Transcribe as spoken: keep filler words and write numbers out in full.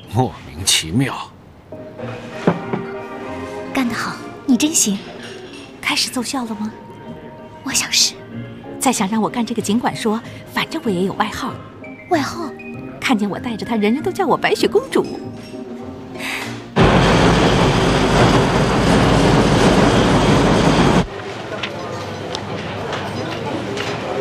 莫名其妙。 干得好，你真行。开始奏效了吗？我想是。再想让我干这个，尽管说，反正我也有外号。外号？看见我带着他，人人都叫我白雪公主。